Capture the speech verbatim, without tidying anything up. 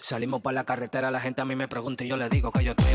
Salimos por la carretera, la gente a mí me pregunta y yo le digo que yo estoy